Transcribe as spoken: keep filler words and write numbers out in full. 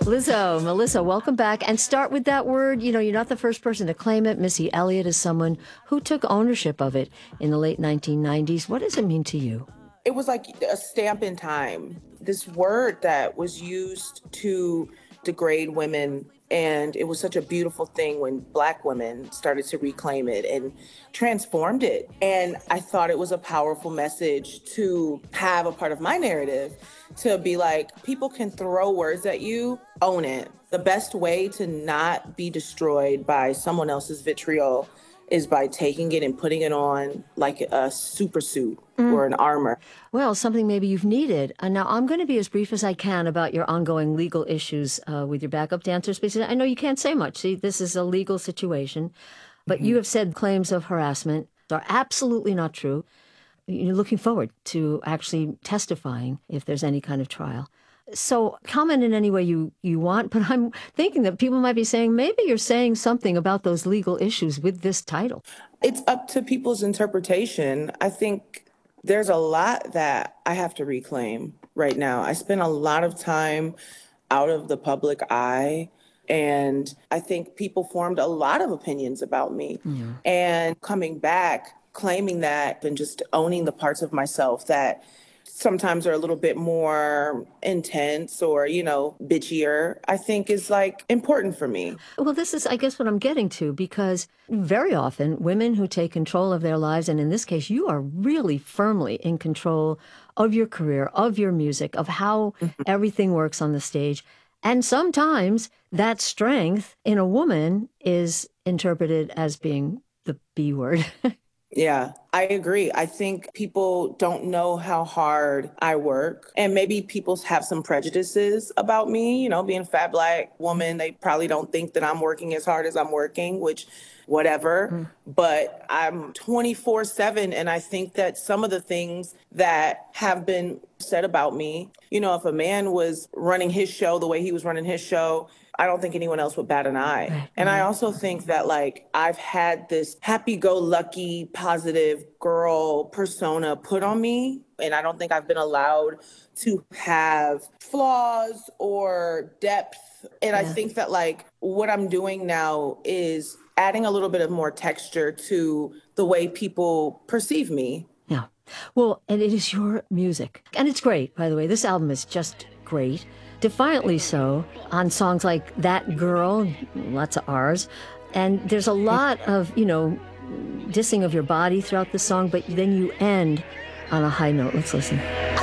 Lizzo, Melissa, welcome back. And start with that word. You know, you're not the first person to claim it. Missy Elliott is someone who took ownership of it in the late nineteen nineties. What does it mean to you? It was like a stamp in time. This word that was used to degrade women. And it was such a beautiful thing when Black women started to reclaim it and transformed it. And I thought it was a powerful message to have a part of my narrative, to be like, people can throw words at you, own it. The best way to not be destroyed by someone else's vitriol is by taking it and putting it on like a super suit mm. or an armor. Well, something maybe you've needed. Uh, now, I'm going to be as brief as I can about your ongoing legal issues uh, with your backup dancers, because I know you can't say much. See, this is a legal situation, but mm-hmm. you have said claims of harassment are absolutely not true. You're looking forward to actually testifying if there's any kind of trial. So comment in any way you, you want, but I'm thinking that people might be saying, maybe you're saying something about those legal issues with this title. It's up to people's interpretation. I think there's a lot that I have to reclaim right now. I spend a lot of time out of the public eye, and I think people formed a lot of opinions about me. Yeah. And coming back, claiming that and just owning the parts of myself that sometimes are a little bit more intense or, you know, bitchier, I think is like important for me. Well, this is, I guess, what I'm getting to, because very often women who take control of their lives, and in this case, you are really firmly in control of your career, of your music, of how mm-hmm. everything works on the stage. And sometimes that strength in a woman is interpreted as being the B word. Yeah, I agree. I think people don't know how hard I work, and maybe people have some prejudices about me, you know, being a fat Black woman. They probably don't think that I'm working as hard as I'm working, which whatever, mm. but I'm twenty-four seven. And I think that some of the things that have been said about me, you know, if a man was running his show the way he was running his show, I don't think anyone else would bat an eye. Right. And I also think that, like, I've had this happy-go-lucky, positive girl persona put on me, and I don't think I've been allowed to have flaws or depth. And yeah. I think that, like, what I'm doing now is adding a little bit of more texture to the way people perceive me. Yeah. Well, and it is your music. And it's great, by the way. This album is just great. Defiantly so, on songs like That Girl, lots of R's. And there's a lot of, you know, dissing of your body throughout the song, but then you end on a high note. Let's listen.